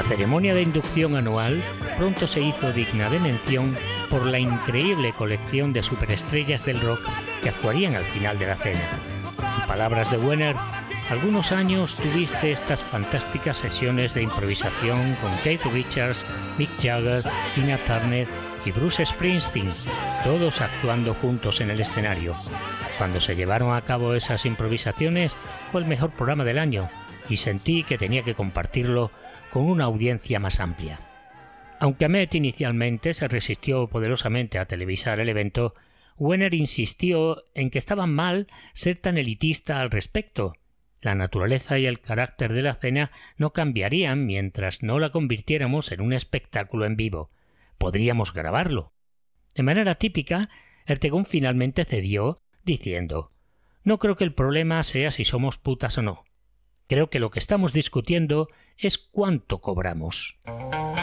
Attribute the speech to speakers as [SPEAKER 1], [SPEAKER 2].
[SPEAKER 1] ceremonia de inducción anual pronto se hizo digna de mención por la increíble colección de superestrellas del rock que actuarían al final de la cena. En palabras de Wenner, algunos años tuviste estas fantásticas sesiones de improvisación con Keith Richards, Mick Jagger, Tina Turner y Bruce Springsteen, todos actuando juntos en el escenario. Cuando se llevaron a cabo esas improvisaciones fue el mejor programa del año y sentí que tenía que compartirlo con una audiencia más amplia. Aunque Ahmet inicialmente se resistió poderosamente a televisar el evento, Wenner insistió en que estaba mal ser tan elitista al respecto. La naturaleza y el carácter de la cena no cambiarían mientras no la convirtiéramos en un espectáculo en vivo. Podríamos grabarlo. De manera típica, Ertegún finalmente cedió, diciendo: «No creo que el problema sea si somos putas o no. Creo que lo que estamos discutiendo es cuánto cobramos».